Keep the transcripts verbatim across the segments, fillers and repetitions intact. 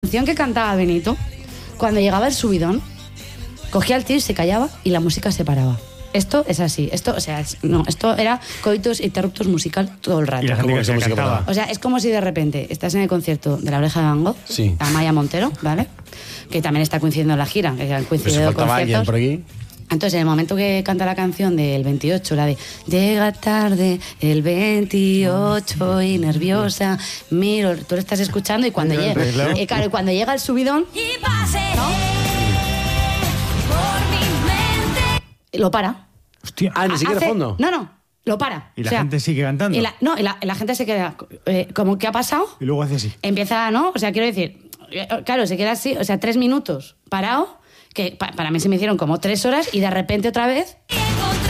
canción que cantaba Benito, cuando llegaba el subidón, cogía al tío y se callaba y la música se paraba. Esto es así, esto, o sea, es, no, esto era coitus interruptus musical todo el rato. Y la gente que se cantaba. O sea, es como si de repente estás en el concierto de La Oreja de Van Gogh, sí. Amaya Montero, ¿vale? Que también está coincidiendo en la gira, que han coincidido pues faltaba conciertos. alguien por aquí. Entonces, en el momento que canta la canción del veintiocho, la de llega tarde el veintiocho y nerviosa, miro, tú lo estás escuchando y cuando llega, eh, claro, y cuando llega el subidón, ¿no? Lo para. Hostia. Ah, ni siquiera Hace, fondo. No, no, lo para. Y la o sea, gente sigue cantando. Y la, no, y la, y la gente se queda eh, como, ¿qué ha pasado? Y luego hace así. Empieza, ¿no? O sea, quiero decir, claro, se queda así, o sea, tres minutos parado, que pa, para mí se me hicieron como tres horas y de repente otra vez... Pero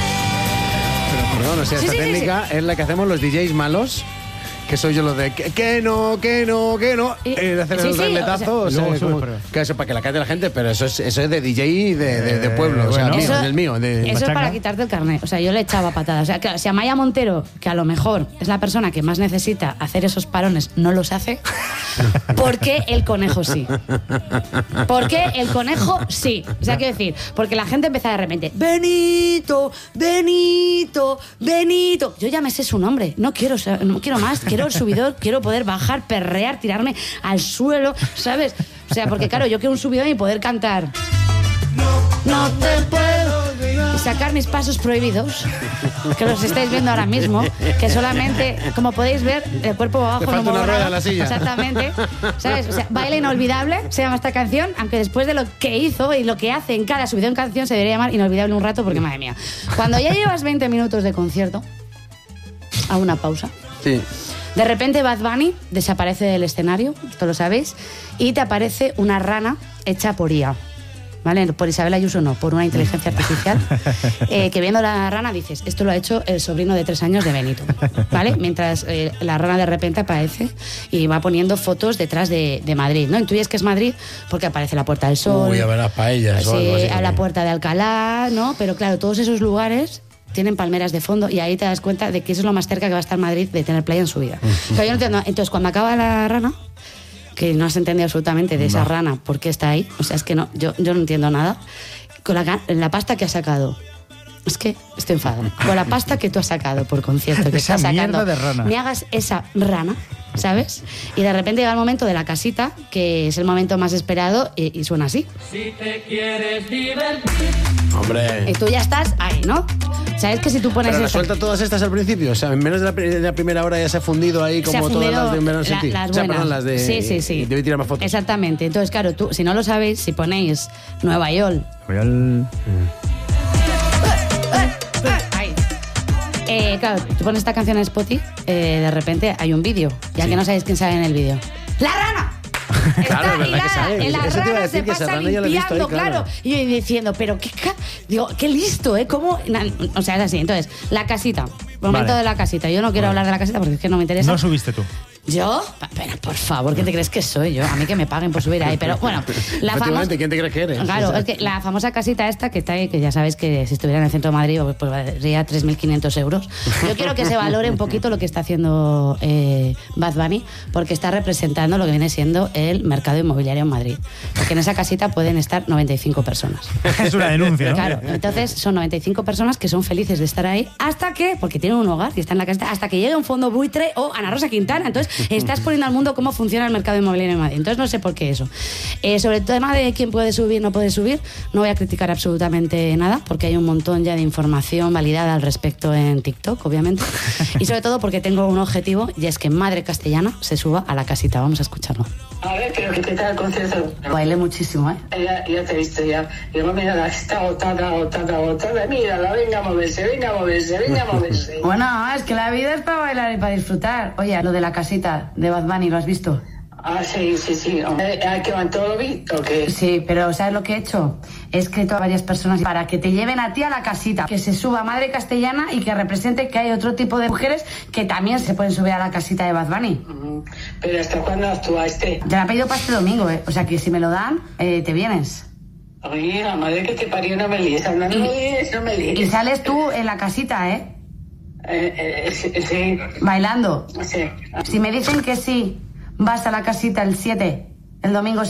perdón, o sea, Sí, esta sí, sí, técnica sí. es la que hacemos los D Js malos, que soy yo lo de que, que no, que no, que no, Y- eh, de hacer sí, el sí, regletazo, o o sea, sea, luego sube, como- pero- que eso para que la cante la gente, pero eso es, eso es de D J de, de, de pueblo, Eh, o sea, bueno. mío, Eso- del mío. De, Eso es machaca. para quitarte el carnet. O sea, yo le echaba patadas. O sea, claro, si Amaya Montero, que a lo mejor es la persona que más necesita hacer esos parones, no los hace, ¿por qué el conejo sí? ¿Por qué el conejo sí? O sea, quiero decir, porque la gente empieza de repente, Benito, Benito, Benito. Yo ya me sé su nombre. No quiero, sa- no quiero más. Quiero el subidor, quiero poder bajar, perrear, tirarme al suelo, ¿sabes? O sea, porque claro, yo quiero un subidón y poder cantar. No te puedo. Y sacar mis pasos prohibidos, que los estáis viendo ahora mismo, que solamente, como podéis ver, el cuerpo va abajo. Te falta no muevo una rueda nada. en la silla. Exactamente. ¿Sabes? O sea, baile inolvidable se llama esta canción, aunque después de lo que hizo y lo que hace en cada subidón canción se debería llamar inolvidable un rato, porque madre mía. Cuando ya llevas veinte minutos de concierto, a una pausa. Sí. De repente Bad Bunny desaparece del escenario, esto lo sabéis, y te aparece una rana hecha por I A. ¿Vale? Por Isabel Ayuso no, por una inteligencia artificial, eh, que viendo la rana dices, esto lo ha hecho el sobrino de tres años de Benito, ¿vale? Mientras eh, la rana de repente aparece y va poniendo fotos detrás de, de Madrid, ¿no? Intuyes que es Madrid porque aparece la Puerta del Sol, Uy, a ver las paellas o sí, algo así. a la Puerta de Alcalá, ¿no? Pero claro, todos esos lugares tienen palmeras de fondo y ahí te das cuenta de que eso es lo más cerca que va a estar Madrid de tener playa en su vida. O sea, yo no entiendo. Entonces, cuando acaba la rana, que no has entendido absolutamente de esa No. rana por qué está ahí, o sea, es que no, yo, yo no entiendo nada, con la, ga- la pasta que ha sacado, es que estoy enfadada, con la pasta que tú has sacado por concierto, que Esa estás sacando, mierda de rana. me hagas esa rana, ¿sabes? Y de repente llega el momento de la casita, que es el momento más esperado, y, y suena así. Si te quieres divertir. Hombre. Y tú ya estás ahí, ¿no? ¿Sabes que si tú pones Pero las esta- suelta todas estas al principio, o sea, en menos de la, pri- de la primera hora ya se ha fundido ahí se ha como todas fundido las de Verano la- City. las o sea, buenas. perdón, las de... Sí, sí, sí. y Debe tirar más fotos. Exactamente. Entonces, claro, tú, si no lo sabéis, si ponéis Nueva York, Voy al... ahí. Eh, claro, tú pones esta canción en Spotify, eh, de repente hay un vídeo, ya que no sabéis quién sale en el vídeo. ¡La rana! Claro, Está es verdad que hilada, sale. en la Eso te iba a rana decir se que esa pasa rana ya la he visto ahí, limpiando, claro. claro. Y yo diciendo, pero qué, ca- digo, qué listo, ¿eh? ¿Cómo? Na- O sea, es así. Entonces, la casita. Momento Vale. de la casita. Yo no quiero hablar de la casita porque es que no me interesa. No subiste tú. ¿Yo? Pa- Pero, por favor, ¿qué te crees que soy yo? A mí que me paguen por subir ahí. Pero bueno, la famosa... Efectivamente, ¿quién te crees que eres? Claro, O sea, es que la famosa casita esta que está ahí, que ya sabéis que si estuviera en el centro de Madrid, pues valdría tres mil quinientos euros. Yo quiero que se valore un poquito lo que está haciendo eh, Bad Bunny, porque está representando lo que viene siendo el mercado inmobiliario en Madrid. Porque en esa casita pueden estar noventa y cinco personas. Es una denuncia, ¿no? Claro, entonces son noventa y cinco personas que son felices de estar ahí hasta que, porque tienen un hogar y están en la casita, hasta que llegue un fondo buitre o Ana Rosa Quintana. Entonces estás poniendo al mundo cómo funciona el mercado inmobiliario en Madrid. Entonces no sé por qué eso. Eh, sobre el tema de quién puede subir, no puede subir, no voy a criticar absolutamente nada, porque hay un montón ya de información validada al respecto en TikTok, obviamente. Y sobre todo porque tengo un objetivo, y es que Madre Castellana se suba a la casita. Vamos a escucharlo. A ver, pero ¿qué tal el concierto? Bailé muchísimo, ¿eh? Ya, ya te he visto, ya. Digo, mira, está agotada, agotada, agotada. Mírala, venga a moverse, venga a moverse, venga a moverse. Bueno, es que la vida es para bailar y para disfrutar. Oye, lo de la casita de Bad Bunny, ¿lo has visto? Ah, sí, sí, sí. ¿Hay que van todo bien o qué? Sí, pero ¿sabes lo que he hecho? He escrito a varias personas para que te lleven a ti a la casita, que se suba Madre Castellana y que represente que hay otro tipo de mujeres que también se pueden subir a la casita de Bad Bunny. Ujú. Pero ¿hasta cuándo actúa este? Te la he pedido para este domingo, ¿eh? O sea que si me lo dan, eh, te vienes. Oye, la madre que te parió, no me líes. No me líes, no me Y líes. sales tú en la casita, ¿eh? Eh, eh, sí, sí, Bailando. sí. Si me dicen que sí, vas a la casita el siete El domingo